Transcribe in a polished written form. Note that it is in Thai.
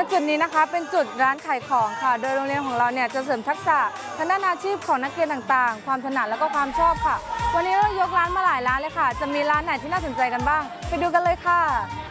จุดนี้นะคะเป็นจุดร้านขายของค่ะโดยโรงเรียนของเราเนี่ยจะเสริมทักษะทางด้านอาชีพของนักเรียนต่างๆความถนัดแล้วก็ความชอบค่ะวันนี้เรายกร้านมาหลายร้านเลยค่ะจะมีร้านไหนที่น่าสนใจกันบ้างไปดูกันเลยค่ะ